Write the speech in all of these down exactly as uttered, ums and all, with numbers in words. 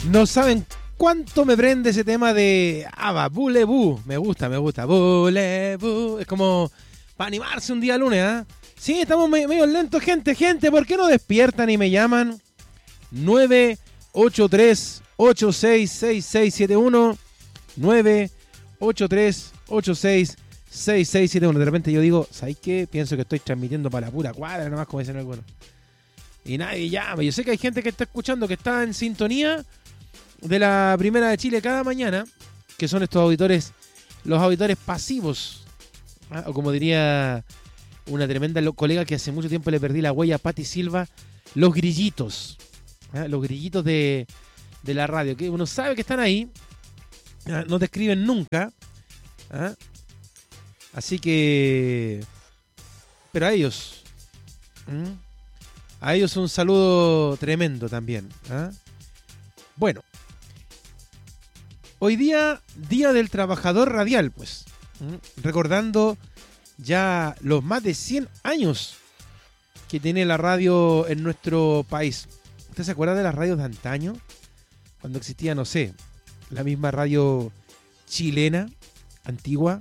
No saben cuánto me prende ese tema de Ava, Bulebu. Me gusta, me gusta. Bulebu. Es como para animarse un día lunes, ¿ah? ¿eh? Sí, estamos medio, medio lentos, gente, gente. ¿Por qué no despiertan y me llaman? nueve ocho tres ocho seis seis seis siete uno nueve ocho tres ocho seis seis seis siete uno. De repente yo digo, ¿sabes qué? Pienso que estoy transmitiendo para la pura cuadra, nomás como dicen algunos. Y nadie llama. Yo sé que hay gente que está escuchando, que está en sintonía de la Primera de Chile cada mañana, que son estos auditores, los auditores pasivos, ¿ah? O como diría una tremenda colega que hace mucho tiempo le perdí la huella a Patti Silva, los grillitos, ¿ah? Los grillitos de, de la radio, que uno sabe que están ahí, ¿ah? No te escriben nunca, ¿ah? Así que, pero a ellos, ¿Mm? a ellos un saludo tremendo también, ¿ah? Bueno, hoy día, Día del Trabajador Radial, pues, ¿Mm? recordando ya los más de cien años que tiene la radio en nuestro país. ¿Usted se acuerda de las radios de antaño? Cuando existía, no sé, la misma radio chilena, antigua,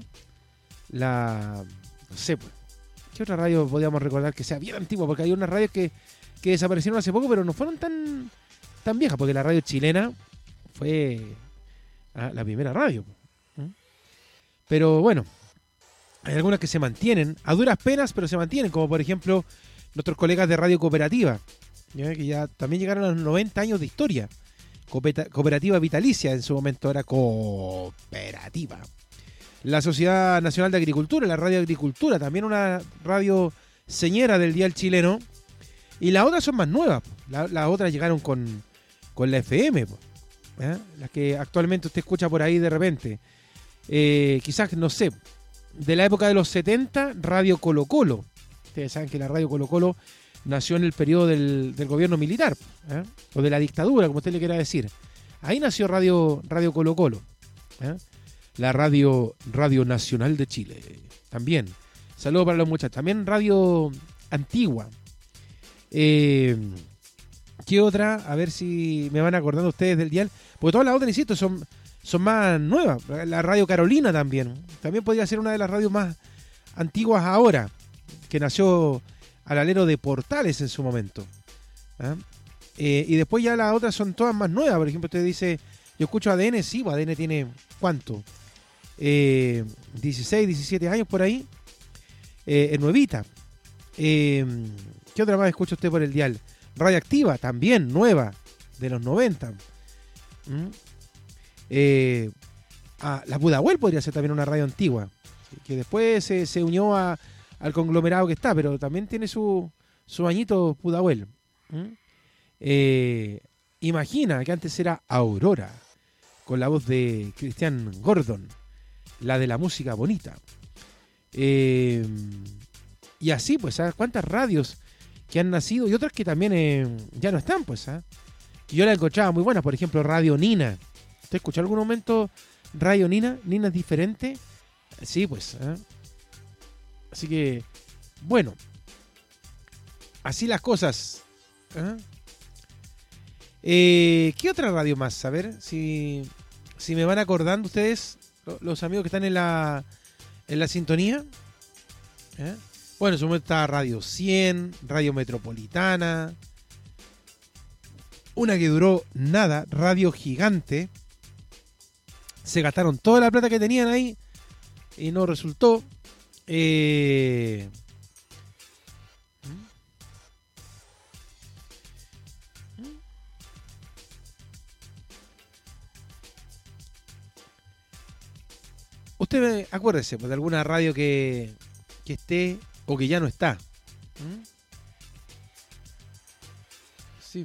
la, no sé, pues, ¿qué otra radio podríamos recordar que sea bien antigua? Porque hay unas radios que, que desaparecieron hace poco, pero no fueron tan, tan viejas, porque la radio chilena fue ah, la primera radio. ¿Mm? Pero bueno, hay algunas que se mantienen, a duras penas, pero se mantienen, como por ejemplo nuestros colegas de Radio Cooperativa, ¿ya? Que ya también llegaron a los noventa años de historia. Cooperativa Vitalicia en su momento era cooperativa. La Sociedad Nacional de Agricultura, la Radio Agricultura, también una radio señera del dial chileno. Y las otras son más nuevas. La, las otras llegaron con, con la F M, ¿eh? Las que actualmente usted escucha por ahí de repente. Eh, quizás, no sé, de la época de los setenta, Radio Colo Colo. Ustedes saben que la Radio Colo Colo nació en el periodo del, del gobierno militar, ¿eh? O de la dictadura, como usted le quiera decir. Ahí nació Radio, Radio Colo Colo, ¿eh? La radio, Radio Nacional de Chile, también. Saludos para los muchachos. También Radio Antigua. Eh, ¿Qué otra? A ver si me van acordando ustedes del dial. Porque todas las otras, insisto, son, son más nuevas. La Radio Carolina también. También podría ser una de las radios más antiguas ahora, que nació al alero de Portales en su momento. ¿Ah? Eh, y después ya las otras son todas más nuevas. Por ejemplo, usted dice, yo escucho A D N, sí, pues A D N tiene, ¿cuánto? Eh, dieciséis, diecisiete años por ahí. Eh, es nuevita. Eh, ¿Qué otra más escucha usted por el dial? Radioactiva, también nueva, de los noventa. ¿Mm? Eh, ah, la Pudahuel podría ser también una radio antigua, que después se, se unió a, al conglomerado que está, pero también tiene su, su añito Pudahuel. ¿Mm? Eh, imagina que antes era Aurora, con la voz de Cristian Gordon, la de la música bonita. Eh, y así, pues, ¿sabes cuántas radios que han nacido y otras que también eh, ya no están, pues, ¿eh? Que yo la encontraba muy buena, por ejemplo, Radio Nina. ¿Usted escuchó algún momento Radio Nina? ¿Nina es diferente? Sí, pues, ¿eh? Así que, bueno, así las cosas. ¿Eh? Eh, ¿Qué otra radio más? A ver, si, si me van acordando ustedes, los amigos que están en la, en la sintonía. ¿Eh? Bueno, en su momento está Radio cien, Radio Metropolitana. Una que duró nada, Radio Gigante. Se gastaron toda la plata que tenían ahí y no resultó. Eh... Usted acuérdese pues, de alguna radio que, que esté o que ya no está. ¿Mm? Sí.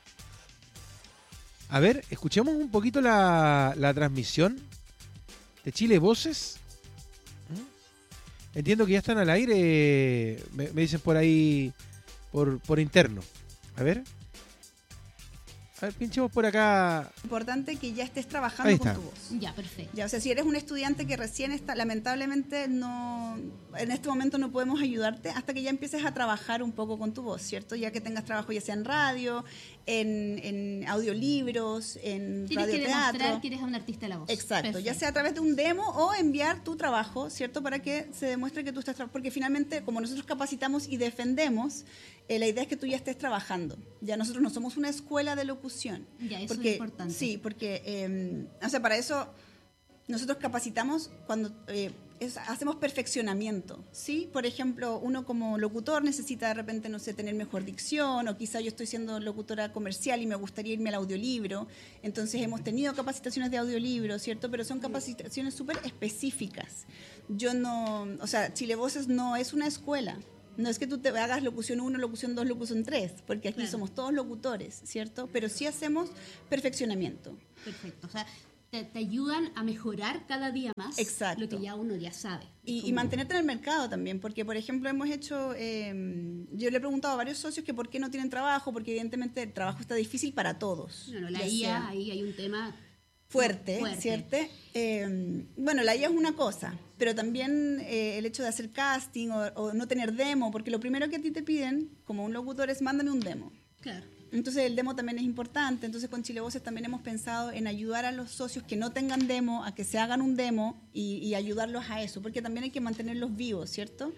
A ver, escuchemos un poquito la, la transmisión de Chile Voces. ¿Mm? Entiendo que ya están al aire, me, me dicen por ahí, por, por interno. A ver. A ver, pinchemos por acá. Importante que ya estés Ahí trabajando está. con tu voz. Ya, perfecto. Ya, o sea, si eres un estudiante que recién está, lamentablemente no, en este momento no podemos ayudarte hasta que ya empieces a trabajar un poco con tu voz, ¿cierto? Ya que tengas trabajo ya sea en radio, en, en audiolibros, en Tienes que radioteatro. demostrar que eres un artista de la voz. Exacto, Perfecto. ya sea a través de un demo o enviar tu trabajo, ¿cierto? Para que se demuestre que tú estás trabajando, porque finalmente como nosotros capacitamos y defendemos, eh, la idea es que tú ya estés trabajando. Ya nosotros no somos una escuela de locución. Ya, eso porque, es importante. Sí, porque, eh, o sea, para eso nosotros capacitamos cuando eh, es- hacemos perfeccionamiento, ¿sí? Por ejemplo, uno como locutor necesita de repente, no sé, tener mejor dicción, o quizá yo estoy siendo locutora comercial y me gustaría irme al audiolibro, entonces hemos tenido capacitaciones de audiolibro, ¿cierto? Pero son capacitaciones súper específicas. Yo no, o sea, Chile Voces no es una escuela. No es que tú te hagas locución uno, locución dos, locución tres, porque aquí Claro. somos todos locutores, ¿cierto? Pero sí hacemos perfeccionamiento. Perfecto. O sea, te, te ayudan a mejorar cada día más Exacto. lo que ya uno ya sabe. Y, y Como- mantenerte en el mercado también, porque por ejemplo hemos hecho, eh, yo le he preguntado a varios socios que por qué no tienen trabajo, porque evidentemente el trabajo está difícil para todos. Bueno, la ya I A, sea ahí hay un tema fuerte, fuerte. ¿cierto? Eh, bueno, la I A es una cosa, pero también eh, el hecho de hacer casting o, o no tener demo, porque lo primero que a ti te piden como un locutor es mándame un demo. Claro. Entonces el demo también es importante. Entonces con Chile Voces también hemos pensado en ayudar a los socios que no tengan demo a que se hagan un demo y, y ayudarlos a eso, porque también hay que mantenerlos vivos, ¿cierto?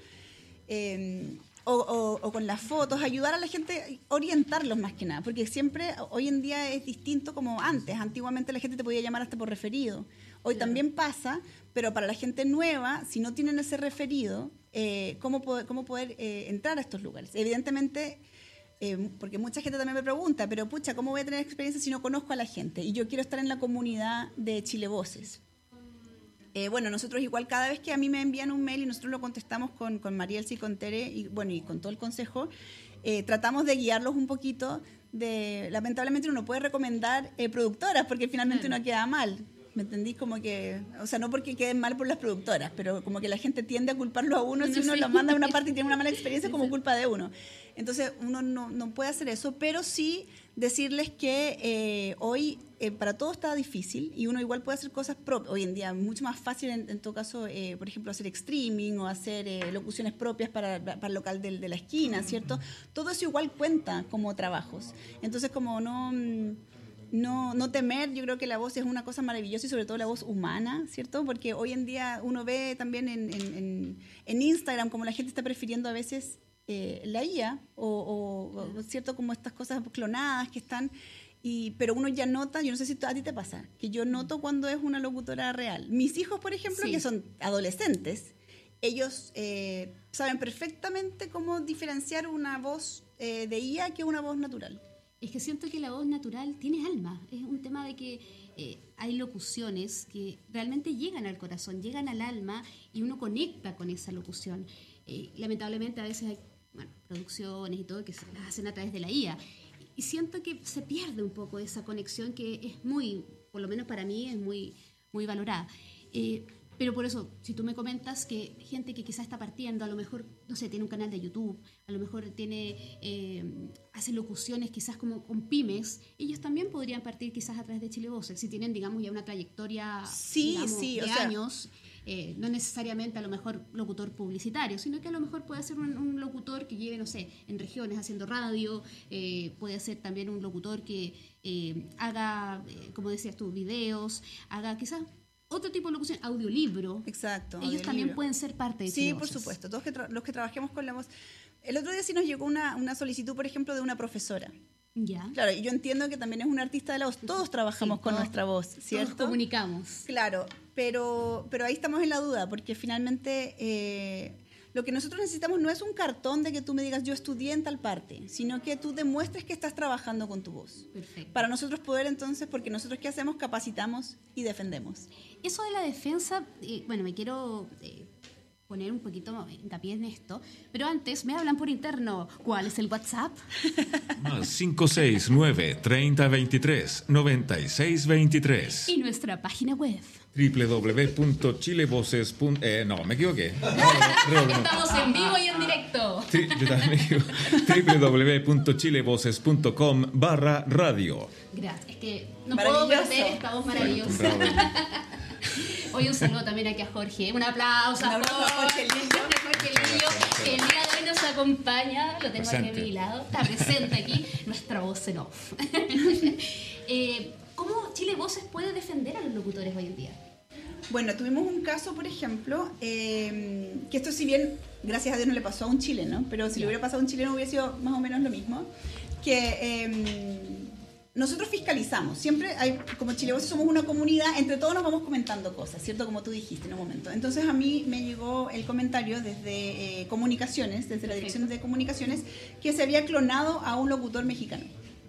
Eh, o, o- o con las fotos, ayudar a la gente, orientarlos más que nada, porque siempre, hoy en día es distinto como antes. Antiguamente la gente te podía llamar hasta por referido. Hoy Claro. también pasa, pero para la gente nueva, si no tienen ese referido, eh, ¿cómo, poder, cómo poder eh, entrar a estos lugares? Evidentemente... Eh, porque mucha gente también me pregunta, pero pucha, ¿cómo voy a tener experiencia si no conozco a la gente? Y yo quiero estar en la comunidad de Chile Voces. Eh, bueno, nosotros igual cada vez que a mí me envían un mail y nosotros lo contestamos con, con Marielsa y con Tere y, bueno, y con todo el consejo, eh, tratamos de guiarlos un poquito. De, lamentablemente uno no puede recomendar eh, productoras porque finalmente Claro. uno queda mal. ¿Me entendí? Como que, o sea, no porque queden mal por las productoras, pero como que la gente tiende a culparlo a uno si uno Sí. lo manda a una parte y tiene una mala experiencia, es como culpa de uno. Entonces uno no, no puede hacer eso, pero sí decirles que eh, hoy eh, para todo está difícil y uno igual puede hacer cosas propias. Hoy en día es mucho más fácil, en, en todo caso, eh, por ejemplo, hacer streaming o hacer eh, locuciones propias para, para el local del- de la esquina, ¿cierto? Todo eso igual cuenta como trabajos. Entonces, como no... mm, No, no temer, yo creo que la voz es una cosa maravillosa y sobre todo la voz humana, ¿cierto? Porque hoy en día uno ve también en, en- en- en Instagram como la gente está prefiriendo a veces eh, la I A o, o- o, ¿cierto? Como estas cosas clonadas que están, y, pero uno ya nota, yo no sé si a ti te pasa, que yo noto cuando es una locutora real. Mis hijos, por ejemplo, Sí. que son adolescentes, ellos eh, saben perfectamente cómo diferenciar una voz eh, de I A que una voz natural. Es que siento que la voz natural tiene alma. Es un tema de que eh, hay locuciones que realmente llegan al corazón, llegan al alma y uno conecta con esa locución. Eh, lamentablemente a veces hay bueno, producciones y todo que se las hacen a través de la I A. Y siento que se pierde un poco esa conexión que es muy, por lo menos para mí, es muy, muy valorada. Eh, Pero por eso, si tú me comentas que gente que quizás está partiendo, a lo mejor, no sé, tiene un canal de YouTube, a lo mejor tiene, eh, hace locuciones quizás como con pymes, ellos también podrían partir quizás a través de Chile Voces, si tienen, digamos, ya una trayectoria Sí, digamos, sí, o de sea- años, eh, no necesariamente a lo mejor locutor publicitario, sino que a lo mejor puede ser un, un locutor que lleve, no sé, en regiones haciendo radio, eh, puede ser también un locutor que eh, haga, eh, como decías tú, videos, haga quizás otro tipo de locución, audiolibro. Exacto. Ellos audiolibro. también pueden ser parte de Sí, Chile por Voces. supuesto. Todos que tra- los que trabajemos con la voz. El otro día sí nos llegó una, una solicitud, por ejemplo, de una profesora. Ya. Claro, y yo entiendo que también es un artista de la voz. Todos trabajamos Sí, con todos- nuestra voz, Todos ¿cierto? comunicamos. Claro, pero, pero ahí estamos en la duda, porque finalmente eh, lo que nosotros necesitamos no es un cartón de que tú me digas yo estudié en tal parte, sino que tú demuestres que estás trabajando con tu voz. Perfecto. Para nosotros poder entonces, porque nosotros ¿qué hacemos? Capacitamos y defendemos. Eso de la defensa, eh, bueno, me quiero eh, poner un poquito hincapié en esto, pero antes me hablan por interno. ¿Cuál es el WhatsApp? Más cinco seis nueve, treinta veintitrés, noventa y seis veintitrés. Y nuestra página web. doble u doble u doble u punto chilevoces punto com. Eh, no, me equivoqué. No, no, no. Estamos en vivo y en directo. Sí, yo también digo doble u doble u doble u punto chilevoces punto com barra radio. Gracias, es que no puedo perder esta voz maravillosa. Hoy un saludo también aquí a Jorge. Un aplauso, Un aplauso a Jorge Lillo. Jorge Lillo, que el día de hoy nos acompaña. Lo tengo Presente. aquí a mi lado. Está presente aquí nuestra voz en off. eh, ¿Cómo Chile Voces puede defender a los locutores hoy en día? Bueno, tuvimos un caso, por ejemplo, eh, que esto si bien, gracias a Dios, no le pasó a un chileno, pero si le hubiera pasado a un chileno hubiera sido más o menos lo mismo, que eh, nosotros fiscalizamos. Siempre, hay, como Chile Voces somos una comunidad, entre todos nos vamos comentando cosas, ¿cierto? Como tú dijiste en un momento. Entonces a mí me llegó el comentario desde eh, Comunicaciones, desde la Dirección de Comunicaciones, que se había clonado a un locutor mexicano.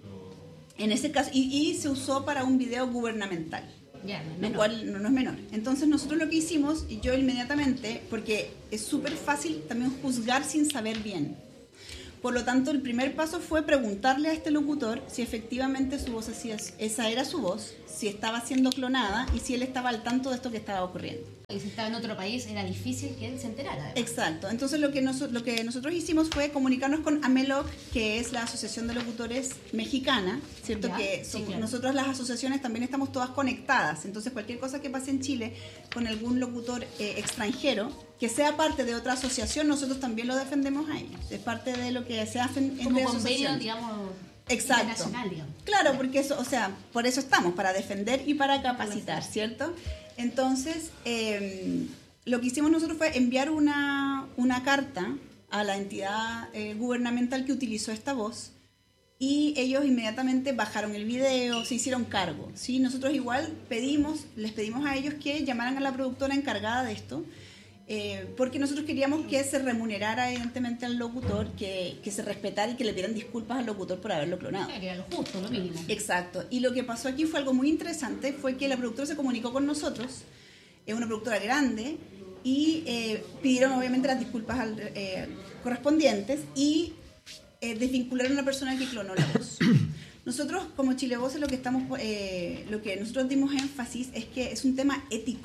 En ese caso, y, y se usó para un video gubernamental. Ya, no es Lo menor. cual no, no es menor. Entonces nosotros lo que hicimos, y yo inmediatamente, porque es súper fácil también juzgar sin saber bien. Por lo tanto, el primer paso fue preguntarle a este locutor si efectivamente su voz hacía, esa era su voz, si estaba siendo clonada y si él estaba al tanto de esto que estaba ocurriendo. Y si estaba en otro país, era difícil que él se enterara. además. Exacto. Entonces lo que, nos, lo que nosotros hicimos fue comunicarnos con AMELOC, que es la Asociación de Locutores Mexicana, ¿cierto? Ya, Que sí, son- claro. nosotros las asociaciones también estamos todas conectadas. Entonces cualquier cosa que pase en Chile con algún locutor eh, extranjero, que sea parte de otra asociación, nosotros también lo defendemos a ellos. Es parte de lo que se hace en, Como entre convenio, asociaciones. digamos, Exacto. internacional, digamos. Claro, porque eso, o sea, por eso estamos, para defender y para capacitar, ¿cierto? Entonces, eh, lo que hicimos nosotros fue enviar una, una carta a la entidad eh, gubernamental que utilizó esta voz y ellos inmediatamente bajaron el video, se hicieron cargo, ¿sí? Nosotros igual pedimos, les pedimos a ellos que llamaran a la productora encargada de esto, eh, porque nosotros queríamos que se remunerara evidentemente al locutor, que, que se respetara y que le pidieran disculpas al locutor por haberlo clonado. Que era lo justo, lo mínimo. Exacto. Y lo que pasó aquí fue algo muy interesante, fue que la productora se comunicó con nosotros, es una productora grande, y eh, pidieron obviamente las disculpas al- eh, correspondientes y eh, desvincularon a la persona que clonó la voz. Nosotros como Chile Voces lo que estamos, eh, lo que nosotros dimos énfasis es que es un tema ético.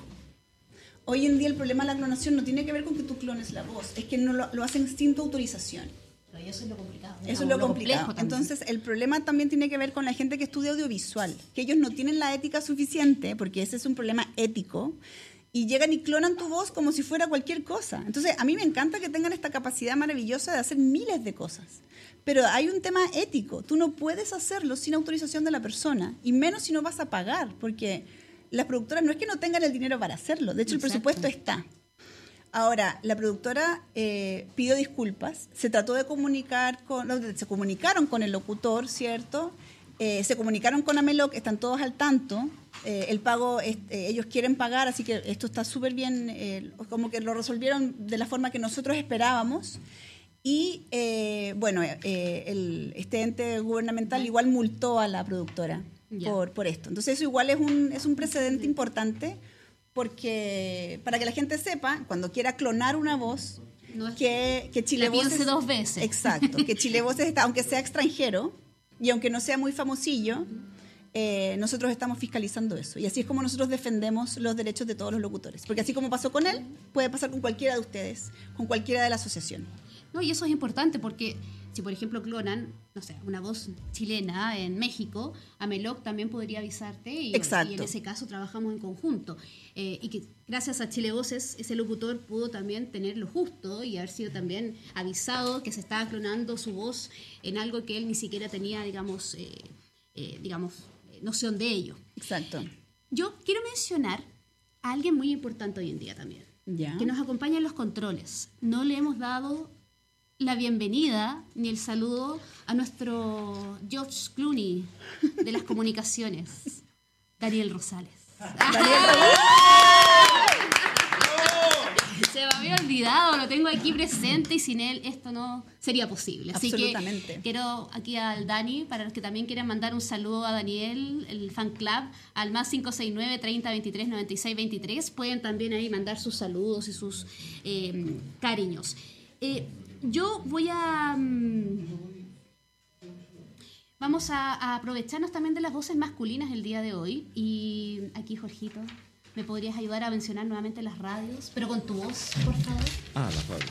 Hoy en día el problema de la clonación no tiene que ver con que tú clones la voz, es que no lo, lo hacen sin tu autorización. Pero eso es lo complicado. Eso es digamos, lo complicado. complejo también. Entonces, el problema también tiene que ver con la gente que estudia audiovisual, que ellos no tienen la ética suficiente, porque ese es un problema ético, y llegan y clonan tu voz como si fuera cualquier cosa. Entonces, a mí me encanta que tengan esta capacidad maravillosa de hacer miles de cosas, pero hay un tema ético. Tú no puedes hacerlo sin autorización de la persona, y menos si no vas a pagar, porque las productoras no es que no tengan el dinero para hacerlo, de hecho el Exacto. presupuesto está. Ahora, la productora eh, pidió disculpas, se trató de comunicar con, no, se comunicaron con el locutor, ¿cierto? Eh, se comunicaron con AMELOC, están todos al tanto, eh, el pago, es- eh, ellos quieren pagar, así que esto está súper bien, eh, como que lo resolvieron de la forma que nosotros esperábamos. Y eh, bueno, eh, el, este ente gubernamental igual multó a la productora Ya. por, por esto. Entonces eso igual es un, es un precedente importante, porque para que la gente sepa, cuando quiera clonar una voz, No es- que, que Chile la piense Voces... dos veces. Exacto, que Chile Voces está, aunque sea extranjero y aunque no sea muy famosillo, eh, nosotros estamos fiscalizando eso. Y así es como nosotros defendemos los derechos de todos los locutores. Porque así como pasó con él, puede pasar con cualquiera de ustedes, con cualquiera de la asociación. No, y eso es importante porque si, por ejemplo, clonan, no sé, una voz chilena en México, AMELOC también podría avisarte y, Exacto. y en ese caso trabajamos en conjunto. Eh, y que gracias a Chile Voces, ese locutor pudo también tener lo justo y haber sido también avisado que se estaba clonando su voz en algo que él ni siquiera tenía, digamos, eh, eh, digamos eh, noción de ello. Exacto. Yo quiero mencionar a alguien muy importante hoy en día también, Ya. que nos acompaña en los controles. No le hemos dado la bienvenida ni el saludo a nuestro George Clooney de las comunicaciones, Daniel Rosales. Daniel Se me había olvidado, lo tengo aquí presente y sin él esto no sería posible. Así Absolutamente. que quiero aquí al Dani, para los que también quieran mandar un saludo a Daniel, el fan club, al más cinco seis nueve, treinta, veintitrés, noventa y seis, veintitrés. Pueden también ahí mandar sus saludos y sus eh, cariños. Eh, yo voy a... Mm, Vamos a, a aprovecharnos también de las voces masculinas el día de hoy. Y aquí, Jorgito, ¿me podrías ayudar a mencionar nuevamente las radios? Pero con tu voz, por favor. Ah, las radios.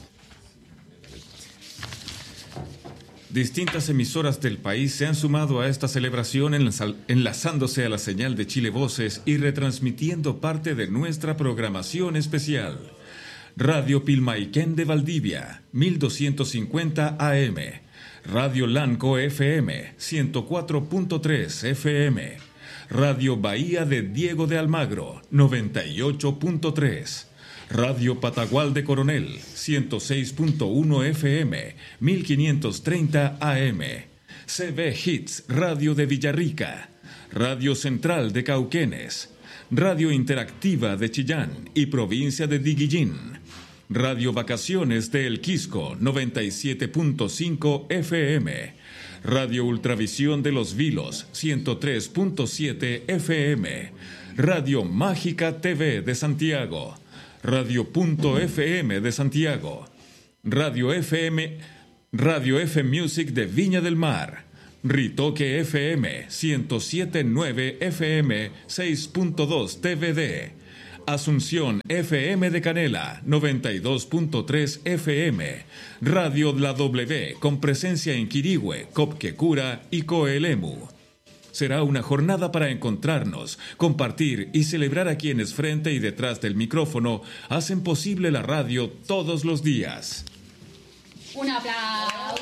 Distintas emisoras del país se han sumado a esta celebración enlazándose a la señal de Chile Voces y retransmitiendo parte de nuestra programación especial. Radio Pilmaiquén de Valdivia, mil doscientos cincuenta A M. Radio Lanco F M, ciento cuatro punto tres F M. Radio Bahía de Diego de Almagro, noventa y ocho punto tres. Radio Patagual de Coronel, ciento seis punto uno F M, mil quinientos treinta A M. C B Hits Radio de Villarrica. Radio Central de Cauquenes. Radio Interactiva de Chillán y Provincia de Diguillín. Radio Vacaciones de El Quisco, noventa y siete punto cinco F M. Radio Ultravisión de Los Vilos, ciento tres punto siete F M. Radio Mágica T V de Santiago. Radio Punto F M de Santiago. Radio F M, Radio F Music de Viña del Mar. Ritoque F M, ciento siete punto nueve F M, seis punto dos T V D. Asunción F M de Canela, noventa y dos punto tres F M. Radio La W, con presencia en Quirihue, Copquecura y Coelemu. Será una jornada para encontrarnos, compartir y celebrar a quienes frente y detrás del micrófono hacen posible la radio todos los días. Un aplauso.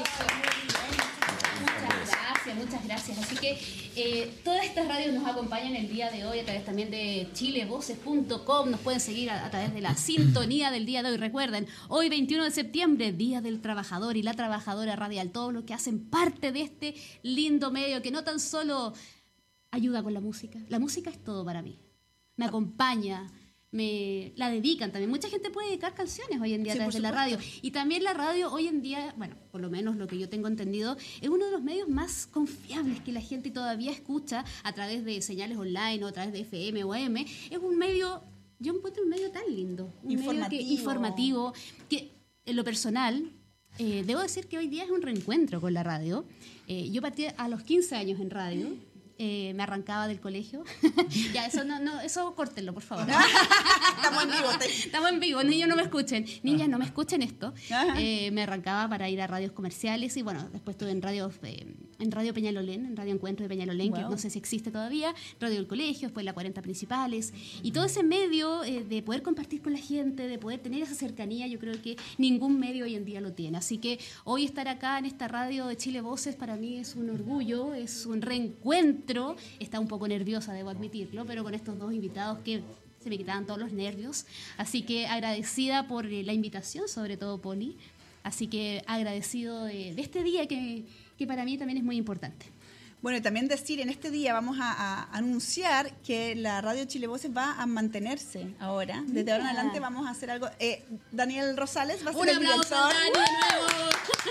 Muchas gracias, muchas gracias. Así que eh, todas estas radios nos acompañan el día de hoy a través también de chile voces punto com. Nos pueden seguir a, a través de la sintonía del día de hoy. Recuerden, hoy veintiuno de septiembre, Día del Trabajador y la Trabajadora Radial. Todos los que hacen parte de este lindo medio que no tan solo ayuda con la música. La música es todo para mí. Me acompaña, me la dedican también. Mucha gente puede dedicar canciones hoy en día a Sí, través por de la radio. supuesto. Y también la radio hoy en día, bueno, por lo menos lo que yo tengo entendido, es uno de los medios más confiables que la gente todavía escucha a través de señales online o a través de F M o A M. Es un medio, yo encuentro un medio tan lindo. Un Informativo. medio que, informativo, que en lo personal, eh, debo decir que hoy día es un reencuentro con la radio. Eh, yo partí a los quince años en radio. Eh, me arrancaba del colegio. Ya, eso no, no, eso córtenlo, por favor. Estamos en vivo. te- Estamos en vivo, niños no me escuchen. Niñas, no me escuchen esto. Ajá. Eh, me arrancaba para ir a radios comerciales y bueno, después estuve en radio, eh, en radio Peñalolén, en Radio Encuentro de Peñalolén, que Wow. no sé si existe todavía, Radio del Colegio, después la cuarenta Principales. Y todo ese medio eh, de poder compartir con la gente, de poder tener esa cercanía, yo creo que ningún medio hoy en día lo tiene. Así que hoy estar acá en esta radio de Chile Voces para mí es un orgullo, es un reencuentro. Está un poco nerviosa, debo admitirlo, pero con estos dos invitados que se me quitaban todos los nervios. Así que agradecida por eh, la invitación, sobre todo Poli. Así que agradecido de, de este día que, que para mí también es muy importante. Bueno, y también decir, en este día vamos a, a anunciar que la radio Chile Voces va a mantenerse ahora. Desde ahora en Mira. adelante vamos a hacer algo. Eh, Daniel Rosales va a ser Un el aplauso, director. Dani, de nuevo.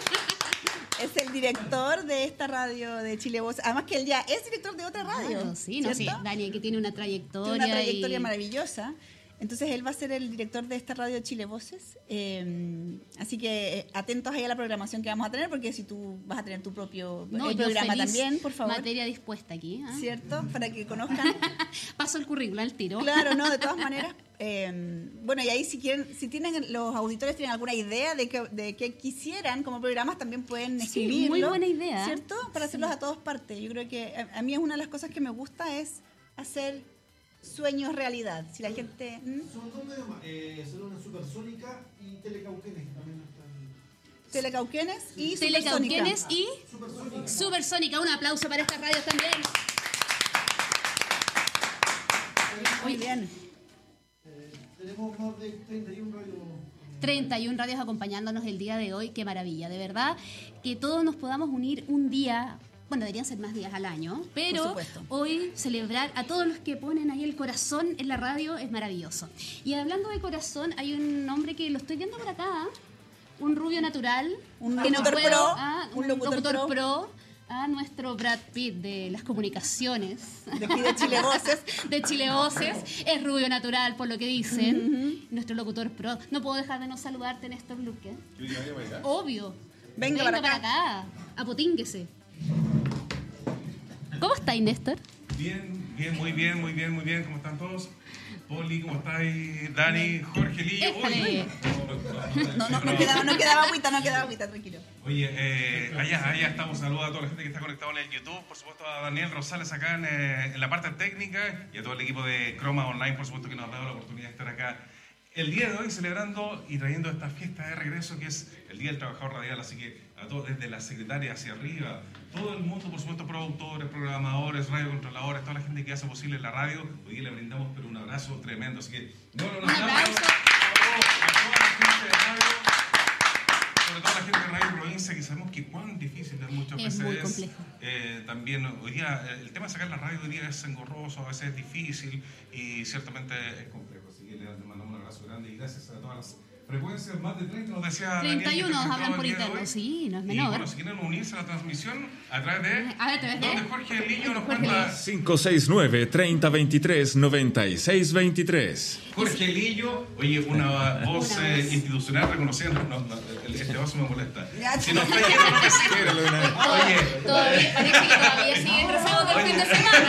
Es el director de esta radio de Chile Voces. Además que él ya es director de otra radio. Claro, sí, no, sí, ¿cierto? Dani, que tiene una trayectoria. Tiene una trayectoria y... maravillosa. Entonces él va a ser el director de esta radio Chile Voces. Eh, así que eh, atentos ahí a la programación que vamos a tener, porque si tú vas a tener tu propio No, eh, yo programa feliz, también, por favor. Materia dispuesta aquí. ¿Ah? ¿Cierto? Para que conozcan. Paso el currículum al tiro. Claro, no, de todas maneras. Eh, bueno, y ahí si quieren, si tienen los auditores tienen alguna idea de que, de que quisieran como programas, también pueden Sí, escribirlo. muy buena idea. ¿Cierto? Para hacerlos a todas partes. Yo creo que a, a mí es una de las cosas que me gusta es hacer sueños realidad. Si la gente... ¿Mm? Son dos medios más, eh, Salona Supersónica y Telecauquenes, que también están. Telecauquenes y Telecauquenes Supersónica. y Supersónica. Supersónica. Un aplauso para estas radios también. Muy bien. Eh, tenemos más de treinta y uno radios. treinta y uno radios acompañándonos el día de hoy. Qué maravilla, de verdad. Que todos nos podamos unir un día bueno, deberían ser más días al año, Por pero supuesto. hoy celebrar a todos los que ponen ahí el corazón en la radio es maravilloso. Y hablando de corazón, hay un hombre que lo estoy viendo por acá, un rubio natural, Un que no locutor puedo- pro, ah, un un locutor locutor, pro. pro, a nuestro Brad Pitt de las comunicaciones. De aquí de Chile Voces. De Chile Voces, es rubio natural por lo que dicen. Nuestro locutor pro. No puedo dejar de no saludarte, Néstor Luque. Obvio. Venga para acá. acá. Apotínguese. ¿Cómo estáis, Néstor? Bien, bien, muy bien, muy bien, muy bien. ¿Cómo están todos? Poli, ¿cómo estáis? Dani, Jorge, Lillo. Éjale. No, no, no quedaba, no quedaba agüita, no quedaba agüita, tranquilo. Oye, eh, allá, allá estamos. Saludos a toda la gente que está conectada en el YouTube. Por supuesto, a Daniel Rosales acá en, eh, en la parte técnica y a todo el equipo de Croma Online, por supuesto, que nos ha dado la oportunidad de estar acá el día de hoy celebrando y trayendo esta fiesta de regreso que es el Día del Trabajador Radial. Así que a todos, desde la secretaria hacia arriba, todo el mundo, por supuesto, productores, programadores, radiocontroladores, toda la gente que hace posible la radio, hoy día le brindamos pero un abrazo tremendo. Así que, no, no, no, Un aplauso. a toda la gente de radio, sobre todo la gente de Radio Provincia, que sabemos que cuán difícil es muchas Es veces muy es. complejo. Eh, también hoy día, el tema de sacar la radio hoy día es engorroso, a veces es difícil y ciertamente es complejo. Así que le mandamos un abrazo grande y gracias a todas las frecuencias, más de treinta, nos decía Daniel, treinta y uno que nos está hablan conectado por el día de interno, hoy. sí, no es Y menor. bueno, si quieren unirse a la transmisión, a través de... A ver, ¿a través de? donde Jorge Lillo nos Jorge cuenta... cinco seis nueve, treinta veintitrés, noventa y seis veintitrés. Jorge Lillo, oye, una voz Una eh, voz. institucional reconocida. No, no, el- este vaso me molesta. Ya, Si no está lleno, no me sirve. Oye, Todavía, parece que todavía siguen rezando del fin de semana.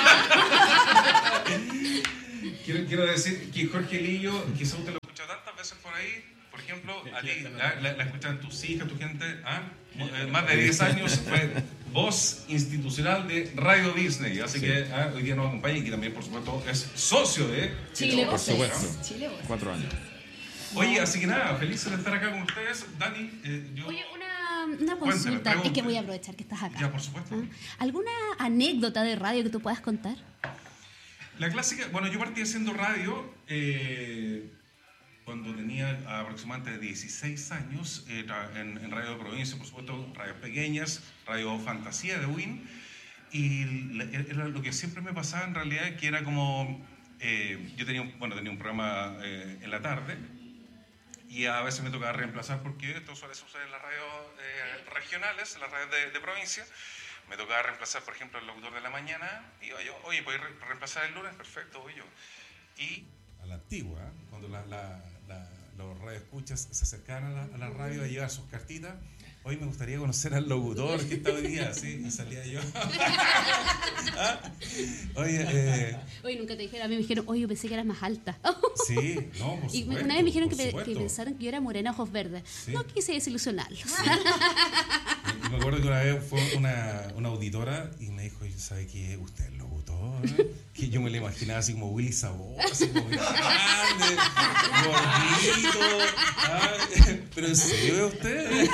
quiero, quiero decir que Jorge Lillo, quizá usted lo escucha tantas veces por ahí. Por ejemplo, a ti, la, la, la escuchan tus hijas, tu gente, ¿ah? Eh, más de diez años fue voz institucional de Radio Disney. Así que ah, hoy día nos acompaña y que también, por supuesto, es socio de Chile Por Voces. supuesto. Chile Voces. Cuatro años. Oye, así que nada, felices de estar acá con ustedes. Dani, eh, yo... Oye, una, una Cuéntame, consulta. Es que pregunte. voy a aprovechar que estás acá. Ya, por supuesto. ¿Ah? ¿Alguna anécdota de radio que tú puedas contar? La clásica, bueno, yo partí haciendo radio eh, cuando tenía aproximadamente dieciséis años eh, tra- en, en Radio de Provincia, por supuesto, radios pequeñas, Radio Fantasía de Win, y la- era lo que siempre me pasaba en realidad, que era como, eh, yo tenía un, bueno, tenía un programa eh, en la tarde, y a veces me tocaba reemplazar, porque esto suele suceder en las radios eh, regionales, en las radios de, de provincia. Me tocaba reemplazar, por ejemplo, el locutor de la mañana. Iba yo, oye, ¿puedes re- reemplazar el lunes? Perfecto, voy yo. Y a la antigua, ¿eh? Cuando la, la, la, los radioescuchas se acercaban a la, a la radio a llevar sus cartitas, hoy me gustaría conocer al locutor que está hoy día, ¿sí? Y salía yo. ¿Ah? Oye, eh, Oye, nunca te dijeron, a mí me dijeron, oye, yo pensé que eras más alta. sí, no, por Y supuesto. una vez me dijeron por que, pe- supuesto. que pensaron que yo era morena, ojos verdes. Sí. No quise desilusionarlos. Y me acuerdo que una vez fue una, una auditora y me dijo, ¿sabe qué? ¿Usted es locutor? Que yo me lo imaginaba así como Willy Sabor, así como grande, gordito. Ah, pero ¿en serio es usted?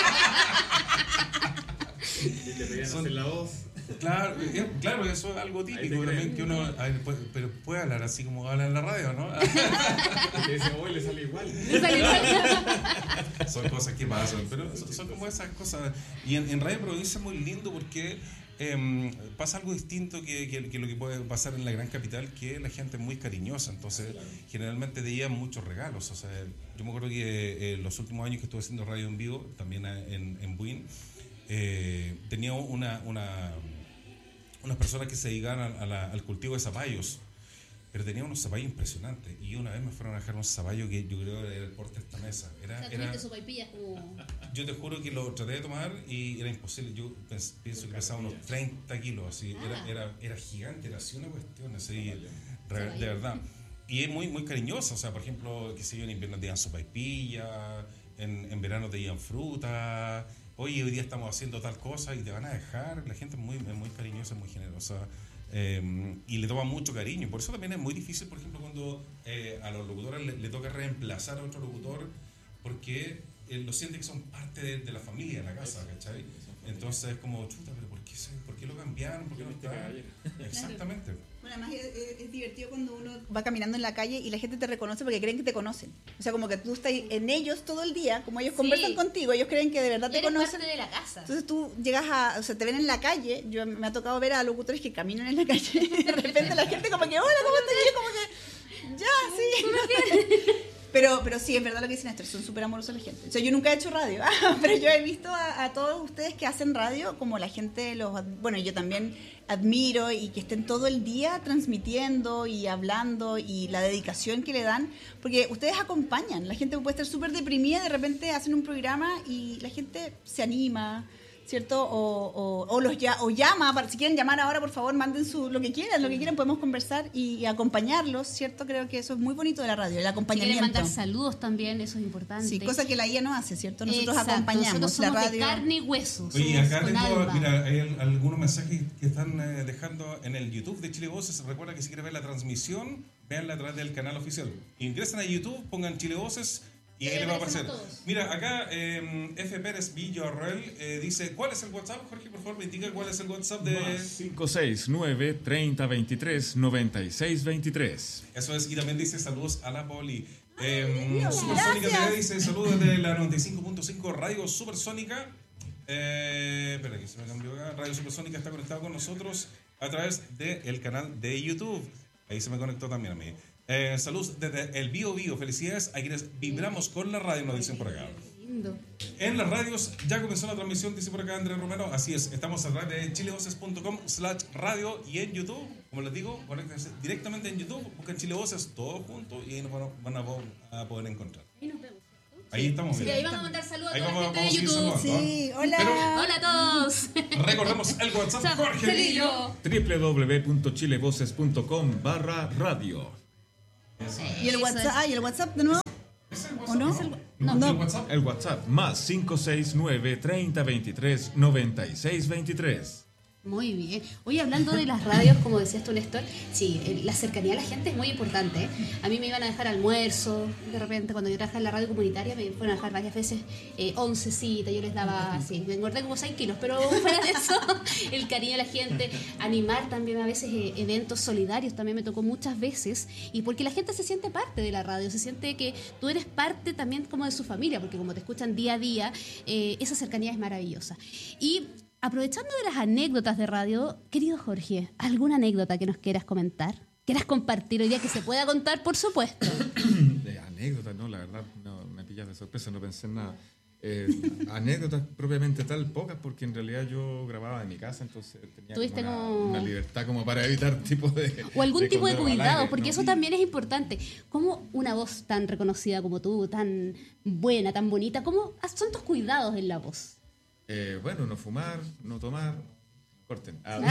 Y te pedían Son- hacer la voz. Claro, eh, claro, eso es algo típico Ahí te también creen. que uno, a ver, puede- pero puede hablar así como habla en la radio, ¿no? Te dice, hoy le sale igual. Son cosas que pasan, pero son, son como esas cosas. Y en, en Radio Provincia es muy lindo porque eh, pasa algo distinto que, que, que lo que puede pasar en la gran capital, que la gente es muy cariñosa, entonces generalmente te llevan muchos regalos. O sea, yo me acuerdo que eh, los últimos años que estuve haciendo radio en vivo, también en, en Buin, eh, tenía una, una, unas personas que se dedicaban a- a la- al cultivo de zapallos. Pero tenía unos zapallos impresionantes. Y una vez me fueron a dejar un zapallo que yo creo era el porte de esta mesa. Era, era, yo te juro que lo traté de tomar y era imposible. Yo pens- pienso que pesaba unos treinta kilos. Así. Era, era, era gigante, era así una cuestión. Así, re- de verdad. Y es muy, muy cariñosa. O sea, por ejemplo, qué sé yo, en invierno te dan sopaipilla, en, en verano te dan fruta. Oye, hoy día estamos haciendo tal cosa y te van a dejar. La gente es muy, es muy cariñosa, muy generosa. Eh, y le toma mucho cariño. Por eso también es muy difícil, por ejemplo, cuando eh, a los locutores le, le toca reemplazar a otro locutor, porque eh, lo siente que son parte de, de la familia, de la casa, ¿cachai? Entonces es como, chuta, pero ¿por qué, se, ¿por qué lo cambiaron? ¿Por qué no está? Exactamente. Bueno, Bueno, además es, es- es divertido cuando uno va caminando en la calle y la gente te reconoce porque creen que te conocen. O sea, como que tú estás en ellos todo el día, como ellos Sí. conversan contigo, ellos creen que de verdad Y te eres conocen. parte de la casa. Entonces tú llegas a, o sea, te ven en la calle, yo me ha tocado ver a locutores que caminan en la calle, y de repente la gente como que, hola, ¿cómo estás? Y yo como que, ya, sí. Pero, pero sí, es verdad lo que dicen Néstor, son súper amorosos la gente. O sea, yo nunca he hecho radio, pero yo he visto a, a todos ustedes que hacen radio, como la gente los, ad- bueno, yo también admiro y que estén todo el día transmitiendo y hablando y la dedicación que le dan, porque ustedes acompañan, la gente puede estar súper deprimida, de repente hacen un programa y la gente se anima, ¿cierto? O, o, o los ya, o llama, para- si quieren llamar ahora, por favor, manden su, lo que quieran, lo que quieran, podemos conversar y, y acompañarlos, ¿cierto? Creo que eso es muy bonito de la radio, el Si quieren acompañamiento. mandar saludos también, eso es importante. Sí, cosa que la I A no hace, ¿cierto? Nosotros Exacto, acompañamos nosotros somos la de radio. carne y hueso. Oye, somos acá con tengo, alma. mira, hay al- algunos mensajes que están eh, dejando en el YouTube de Chile Voces. Recuerda que si quieres ver la transmisión, véanla a través del canal oficial. Ingresen a YouTube, pongan Chile Voces y ahí Sí, les va a aparecemos aparecer. todos. Mira, acá eh, F. Pérez Villarreal eh, dice, ¿cuál es el WhatsApp? Jorge, por favor, me indica cuál es el WhatsApp de... cinco seis nueve, treinta, veintitrés, noventa y seis, veintitrés. Eso es, y también dice saludos a la Poli. Eh, Dios, Supersónica gracias. T V dice saludos desde la noventa y cinco punto cinco Radio Supersónica. Eh, espera, que se me cambió acá. Radio Supersónica está conectado con nosotros a través del canal de YouTube. Ahí se me conectó también a mí. Eh, saludos desde el Bio Bio. Felicidades a quienes vibramos con la radio, nos dicen por acá. Lindo. En las radios ya comenzó la transmisión, dice por acá Andrés Romero. Así es, estamos a través de chilevoces punto com slash radio y en YouTube, como les digo, conéctense directamente en YouTube, buscan Chile Voces todos juntos y ahí nos van a, van a po- a poder encontrar. Ahí nos vemos. Ahí estamos. Sí, mira. ahí vamos a mandar saludos a Ahí toda vamos- la gente de vamos a ir YouTube. saludando. Sí, hola. Pero- Hola a todos. recordemos el WhatsApp Jorge Lillo. w w w punto chilevoces punto com barra radio. Y el Eso WhatsApp, ah, y el WhatsApp de nuevo. ¿O no? No, No. el WhatsApp. El WhatsApp más cinco seis nueve, treinta, veintitrés, noventa y seis, veintitrés. Muy bien. Hoy hablando de las radios, como decías tú, Néstor, sí, eh, la cercanía a la gente es muy importante. ¿eh? A mí me iban a dejar almuerzo, de repente cuando yo trabajaba en la radio comunitaria me fueron a dejar varias veces eh, oncecitas, yo les daba así, me engordé como seis kilos, pero fuera de eso, el cariño a la gente, animar también a veces eh, eventos solidarios, también me tocó muchas veces, y porque la gente se siente parte de la radio, se siente que tú eres parte también como de su familia, porque como te escuchan día a día, eh, esa cercanía es maravillosa. Y aprovechando de las anécdotas de radio, querido Jorge, ¿alguna anécdota que nos quieras comentar? ¿Quieras compartir hoy día que se pueda contar, por supuesto? De anécdotas, no, la verdad, no, me pillas de sorpresa, no pensé en nada. Eh, anécdotas propiamente tal, pocas, porque en realidad yo grababa en mi casa, entonces tenía Tuviste como una, como- una libertad como para evitar tipo de... O algún tipo de control al cuidado, aire, porque ¿no? eso también es importante. ¿Cómo una voz tan reconocida como tú, tan buena, tan bonita, cómo son tus cuidados en la voz? Eh, bueno, no fumar, no tomar, corten. Ah,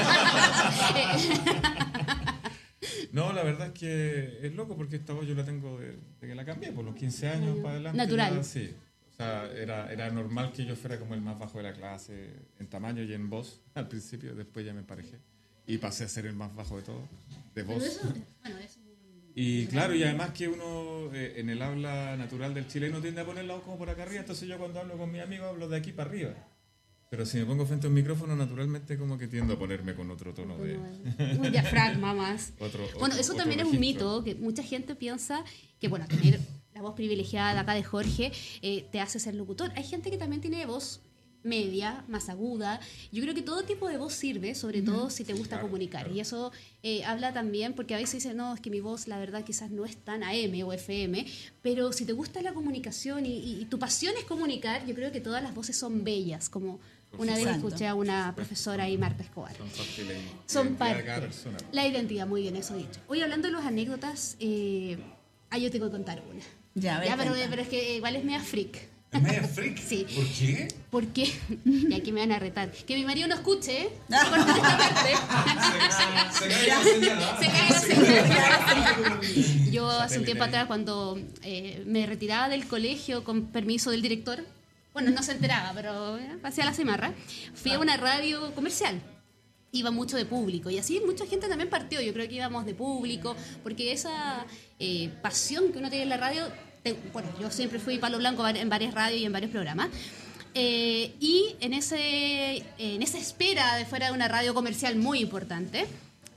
no, la verdad es que es loco porque esta voz yo la tengo de, de que la cambié, por los quince años para adelante. Natural. ya, sí. O sea, era, era normal que yo fuera como el más bajo de la clase en tamaño y en voz al principio, después ya me emparejé y pasé a ser el más bajo de todos, de voz. Bueno, eso. Y claro, y además que uno eh, en el habla natural del chileno tiende a poner la voz como por acá arriba, entonces yo cuando hablo con mi amigo hablo de aquí para arriba. Pero si me pongo frente a un micrófono, naturalmente como que tiendo a ponerme con otro tono de... Un diafragma más. Otro- bueno, otro- eso otro también es un registro. mito, que mucha gente piensa que, bueno, tener la voz privilegiada de acá de Jorge eh, te hace ser locutor. Hay gente que también tiene voz media, más aguda. Yo creo que todo tipo de voz sirve, sobre todo si te gusta Claro, comunicar. claro. Y eso eh, habla también, porque a veces dicen, no, es que mi voz, la verdad, quizás no es tan A M o F M, pero si te gusta la comunicación y, y- y tu pasión es comunicar, yo creo que todas las voces son bellas, como una vez supuesto. escuché a una profesora ahí, Marta Escobar. Son parte de la Son identidad parte. de cada persona. La identidad, muy bien, eso dicho. Hoy hablando de las anécdotas, eh, ah, yo tengo que contar una. Ya, a ver, Ya, pero, cuenta. pero es que igual es media freak. ¿Es media freak? Sí. ¿Por qué? ¿Por qué? Y aquí me van a retar. Que mi marido no escuche, ¿eh? Corta esta parte. Se cae la señal. Se cae la señal. Yo hace un tiempo atrás, cuando eh, me retiraba del colegio con permiso del director, bueno, no se enteraba, pero eh, hacía la cimarra, fui a una radio comercial. Iba mucho de público y así mucha gente también partió. Yo creo que íbamos de público, porque esa eh, pasión que uno tiene en la radio, te- bueno, yo siempre fui palo blanco en varias radios y en varios programas. Eh, y en ese en esa espera de fuera de una radio comercial muy importante,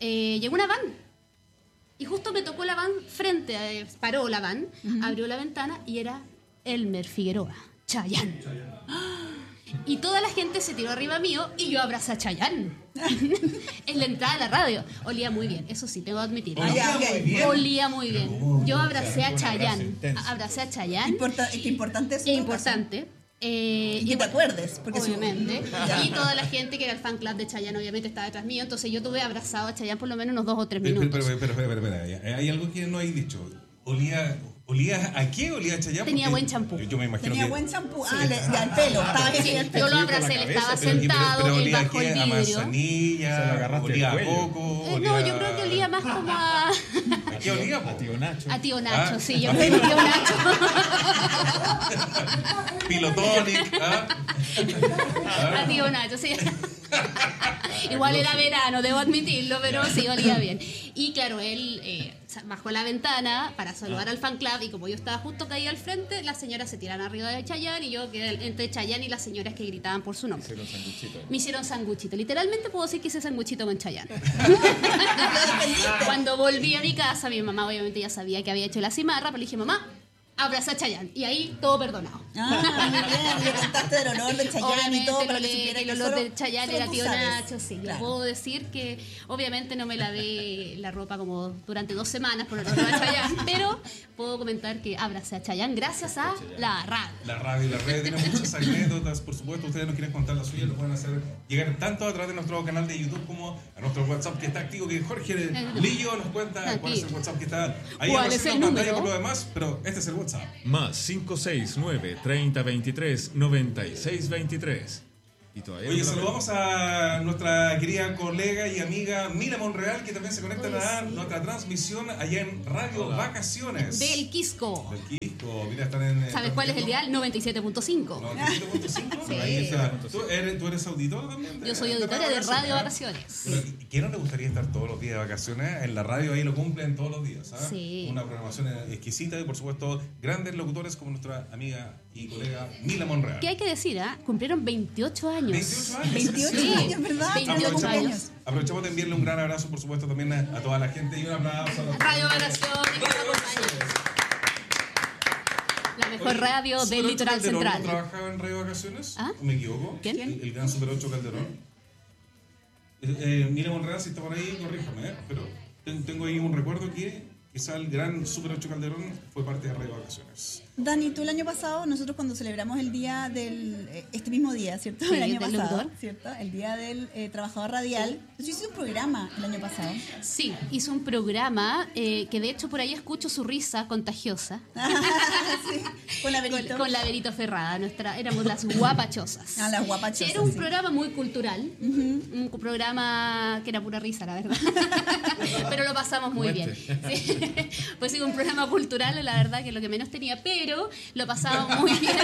eh, llegó una van. Y justo me tocó la van frente, eh, paró la van, uh-huh. abrió la ventana y era Elmer Figueroa, Chayanne. Y toda la gente se tiró arriba mío y yo abracé a Chayanne. En la entrada de la radio. Olía muy bien, eso sí, tengo que admitir. Olía muy bien. Olía muy bien. Yo abracé a Chayanne. Abracé a Chayanne. Importa, es importante eso. Es importante. Eh, y que te acuerdes, porque obviamente. Su... y toda la gente que era el fan club de Chayanne obviamente estaba detrás mío, entonces yo tuve abrazado a Chayanne por lo menos unos dos o tres minutos. Pero, pero, pero, pero, pero, pero hay algo que no hay dicho. Olía, olía ¿a qué olía Chayanne? Tenía buen champú. Yo me imagino Tenía que... buen champú. Ah, sí. le, ya el pelo. Estaba sí, el pelo. Yo lo abracé, él estaba pero, sentado, pero, pero él olía bajó el a vidrio. manzanilla, olía a coco. Eh, olía... No, yo creo que olía más como a... ¿A qué olía? A tío Nacho. A tío Nacho, ¿Ah? sí, yo creo que tío Nacho. Pilotonic, ¿ah? A tío Nacho, sí. Igual era verano, debo admitirlo, pero sí olía bien. Y claro, él eh, bajó la ventana para saludar al fan club y como yo estaba justo caída al frente, las señoras se tiraron arriba de Chayanne y yo quedé entre Chayanne y las señoras que gritaban por su nombre. Me hicieron sanguchito. Me hicieron sanguchito. Literalmente puedo decir que hice sanguchito con Chayanne. Cuando volví a mi casa, mi mamá obviamente ya sabía que había hecho la cimarra, pero le dije, mamá, abraza a Chayanne. Y ahí todo perdonado. Ah, muy bien. Le contaste del honor de Chayanne obviamente, y todo para le, que supiera el que olor solo, de Chayanne solo era tú tío sabes. Nacho, sí. Claro. Puedo decir que obviamente no me lavé la ropa como durante dos semanas por el olor a Chayanne, pero puedo comentar que abracé a Chayanne gracias a la radio. La radio y la red tiene muchas anécdotas, por supuesto. Ustedes no quieren contar las suyas, lo pueden hacer llegar tanto a través de nuestro canal de YouTube como a nuestro WhatsApp que está activo, que Jorge Lillo nos cuenta Aquí. cuál es el WhatsApp que está ahí ¿Cuál es en el pantalla número? por lo demás, pero este es el WhatsApp. Más cinco seis nueve, treinta veintitrés, noventa y seis veintitrés. Y todavía Oye, no la saludamos a nuestra querida colega y amiga Mila Monreal, que también se conecta a nuestra transmisión allá en Radio Vacaciones. Del Quisco. Del Quisco. Mira, están en... ¿Sabes cuál es el dial? noventa y siete punto cinco. noventa y siete punto cinco. Sí. Ahí está. ¿Tú eres, ¿Tú eres auditor también? de- Yo soy de auditora de Radio ¿ah? Vacaciones. Pero, ¿y ¿quién no le gustaría estar todos los días de vacaciones? En la radio ahí lo cumplen todos los días, ¿sabes? Sí. Una programación exquisita y, por supuesto, grandes locutores como nuestra amiga y colega Mila Monreal. ¿Qué hay que decir? ¿Ah? Cumplieron veintiocho años. veintiocho años. veintiocho Sí. años, ¿verdad? veintiocho Cumpleaños. años. Aprovechamos de enviarle un gran abrazo, por supuesto, también a, a toda la gente y un aplauso a los Radio Vacaciones, que nos acompaña. La mejor Oye, radio Super del ocho litoral Calderón central. ¿no trabajaba en Radio Vacaciones? ¿Ah? ¿O me equivoco? ¿Quién? El, el gran Super ocho Calderón. Eh, eh, Mira Monreal, si está por ahí, corríjame, ¿eh? Pero ten- tengo ahí un recuerdo que quizá el gran Super ocho Calderón fue parte de Radio Vacaciones. Dani, tú el año pasado, nosotros cuando celebramos el día del, eh, este mismo día, ¿cierto? Sí, el año del pasado, locutor. ¿cierto? El día del eh, trabajador radial. Yo hice un programa el año pasado. Sí, hizo un programa eh, que de hecho por ahí escucho su risa contagiosa. Sí, con la Con, Berito. con la Verito Ferrada, nuestra, éramos las guapachosas. Ah, las guapachosas, Sí, era un sí. programa muy cultural, un programa que era pura risa, la verdad. Pero lo pasamos muy bien. Sí. Pues sí, un programa cultural, la verdad que lo que menos tenía, pero lo pasamos muy bien.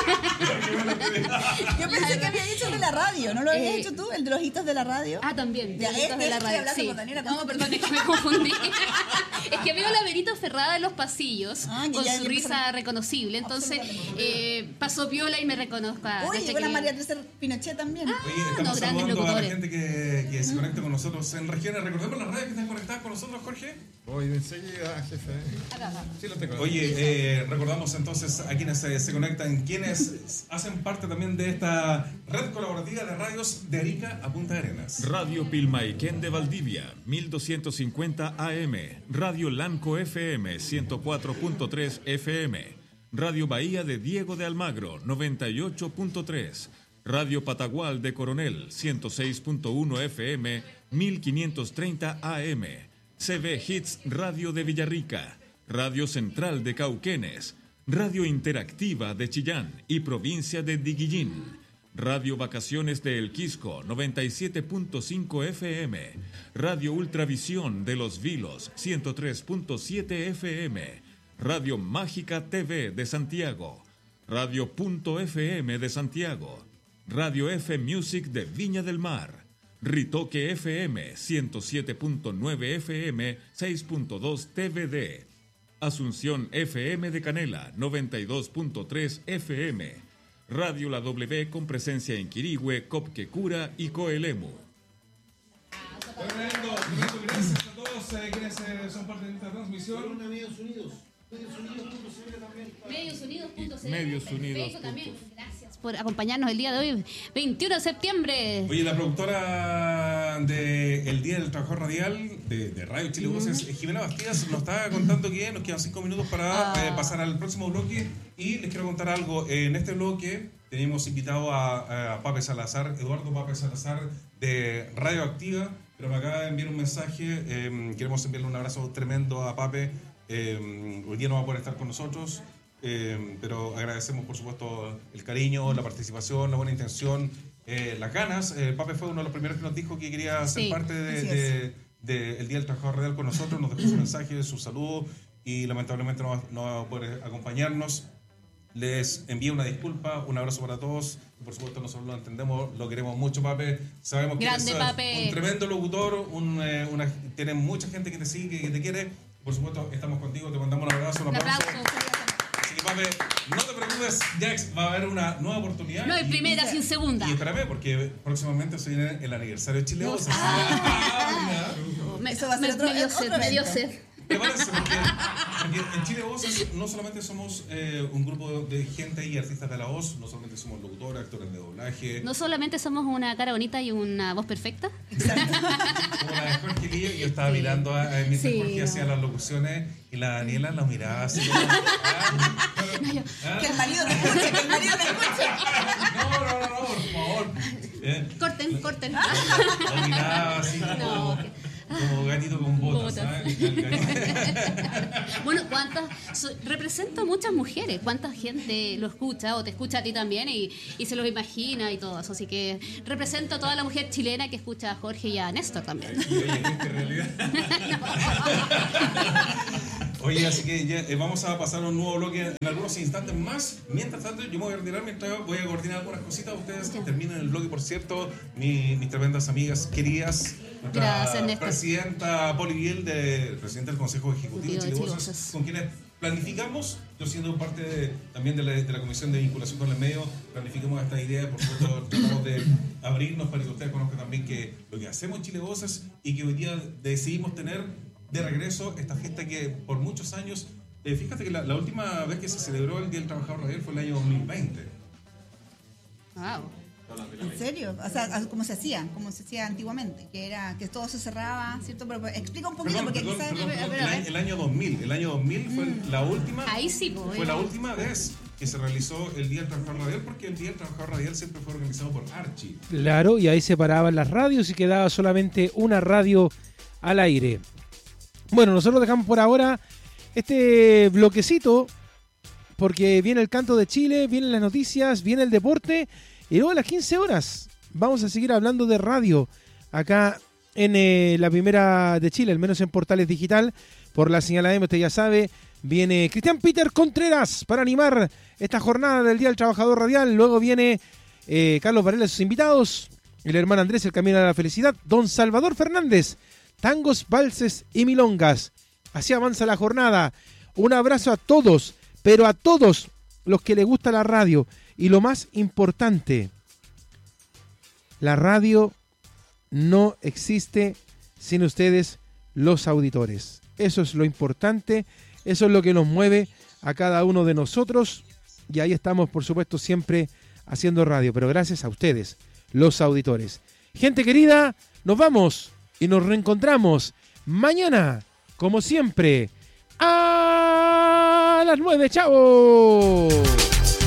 Yo pensé que había dicho el de la radio, ¿no lo habías Eh, hecho tú? ¿El de los hitos de la radio? Ah, también, Ya, de Veritos este de la estoy radio. hablando Sí. con Daniela, No, con- perdón, es que me confundí. Es que veo a la Verito Ferrada en los pasillos, Ah, que con ya- su ya risa empezaron- reconocible. Entonces, eh, pasó piola y me reconozca. Uy, desde llegó la que- María Teresa Pinochet también. Ah, Oye, no, estamos grandes saludando a la locutores. gente que, que se conecta con nosotros en regiones. Recordemos las redes que están conectadas con nosotros, Jorge. Voy de enseguida, jefe. Acá, acá. Sí, lo tengo. Oye, eh, recordamos entonces a quienes se, se conectan, quienes hacen parte también de esta red colaborativa de radios de Arica a Punta Arenas. Radio Pilmaiquén de Valdivia, mil doscientos cincuenta A M. Radio Lanco F M, ciento cuatro punto tres F M. Radio Bahía de Diego de Almagro, noventa y ocho punto tres. Radio Patagual de Coronel, ciento seis punto uno F M, mil quinientos treinta A M. C B Hits Radio de Villarrica. Radio Central de Cauquenes. Radio Interactiva de Chillán y provincia de Diguillín. Radio Vacaciones de El Quisco, noventa y siete punto cinco F M. Radio Ultravisión de Los Vilos, ciento tres punto siete F M. Radio Mágica T V de Santiago. Radio Punto F M de Santiago. Radio F Music de Viña del Mar. Ritoque F M, ciento siete punto nueve F M, seis punto dos T V D. Asunción F M de Canela, noventa y dos punto tres F M. Radio La W con presencia en Quirihue, Copquecura y Coelemu. Solo una Medios Unidos. Medios Unidos punto c l también. Medios Unidos punto c l. Medios Unidos. Perfecto, también. Gracias por acompañarnos el día de hoy, veintiuno de septiembre. Oye, la productora del Día del Trabajador Radial de, de Radio Chile Voces, uh-huh. Jimena Bastidas, nos está contando que nos quedan cinco minutos para ah. eh, pasar al próximo bloque. Y les quiero contar algo. En este bloque tenemos invitado a, a Pape Salazar, Eduardo Pape Salazar de Radioactiva, pero me acaba de enviar un mensaje. Eh, queremos enviarle un abrazo tremendo a Pape. Eh, hoy día no va a poder estar con nosotros. Eh, pero agradecemos por supuesto el cariño, la participación, la buena intención, eh, las ganas. Eh, Pape fue uno de los primeros que nos dijo que quería ser sí, parte del de, de, de Día del Trabajador Radial con nosotros, nos dejó su mensaje, su saludo y lamentablemente no va, no va a poder acompañarnos. Les envío una disculpa, un abrazo para todos. Por supuesto nosotros lo entendemos, lo queremos mucho, Pape. Sabemos que Grande, eres Pape. un tremendo locutor, un, eh, una, tienes mucha gente que te sigue, que te quiere. Por supuesto estamos contigo, te mandamos un abrazo, un Un aplauso. aplauso. Así que, Pape, no te preocupes, Jax, va a haber una nueva oportunidad. No hay primera sin segunda. Y espérame, porque próximamente se viene el aniversario de Chile Voces. Ah, me, Eso va a ser me, otro- me dio otro sed, me dio evento. sed. Prepárense, porque, porque en Chile Voces no solamente somos eh, un grupo de gente y artistas de la voz, no solamente somos locutores, actores de doblaje. No solamente somos una cara bonita y una voz perfecta. Como la de Jorge Lillo, yo estaba Sí. mirando a, a mientras Sí, Jorge no. hacía las locuciones y la Daniela la miraba así. como, ah, ah, Que el marido te escuche, que el marido te escuche. no, no, no, no, por favor. Eh, Corten, corten. la miraba así como, No, que- como gatito con botas, Botas. ¿sabes? Bueno, ¿cuántas? So, represento a muchas mujeres. ¿Cuánta gente lo escucha o te escucha a ti también y, y se lo imagina y todo eso? Así que represento a toda la mujer chilena que escucha a Jorge y a Néstor también. Oye, ¿qué realidad? Oye, así que ya, eh, vamos a pasar a un nuevo bloque en algunos instantes más. Mientras tanto, yo me voy a retirar mientras voy a coordinar algunas cositas. Ustedes Ya. terminen el bloque, por cierto. Mi, mis tremendas amigas queridas. Nuestra Gracias, Néstor. presidenta Poli Biel, de, presidenta del Consejo Ejecutivo de Ejecutivo de Chile Chile Voces, Voces. con quienes planificamos, yo siendo parte de, también de la, de la Comisión de Vinculación con el Medio, planificamos esta idea. Por supuesto, tratamos de abrirnos para que ustedes conozcan también que lo que hacemos en Chile Voces y que hoy día decidimos tener de regreso esta fiesta que por muchos años, eh, fíjate que la, la última vez que se celebró el Día del Trabajador Radial fue el año dos mil veinte. Wow. ¿En serio? O sea, como se hacía, como se hacía antiguamente, que era que todo se cerraba, ¿cierto? Pero pues, explica un poquito Perdón, porque perdón, quizás... perdón, a ver, perdón, a el, ver. año, el año dos mil, el año dos mil fue la última, Ahí sí, pues. fue la última vez que se realizó el Día del Trabajador Radial, porque el Día del Trabajador Radial siempre fue organizado por Archie. Claro, y ahí se paraban las radios y quedaba solamente una radio al aire. Bueno, nosotros dejamos por ahora este bloquecito porque viene el canto de Chile, vienen las noticias, viene el deporte y luego a las quince horas vamos a seguir hablando de radio acá en eh, la primera de Chile, al menos en Portales Digital, por la señal A M, usted ya sabe, viene Cristian Peter Contreras para animar esta jornada del Día del Trabajador Radial, luego viene eh, Carlos Varela y sus invitados, el hermano Andrés, el Camino a la Felicidad, don Salvador Fernández, tangos, valses y milongas. Así avanza la jornada. Un abrazo a todos, pero a todos los que les gusta la radio. Y lo más importante, la radio no existe sin ustedes, los auditores. Eso es lo importante, eso es lo que nos mueve a cada uno de nosotros. Y ahí estamos, por supuesto, siempre haciendo radio. Pero gracias a ustedes, los auditores. Gente querida, nos vamos. Y nos reencontramos mañana, como siempre, a las nueve. ¡Chao!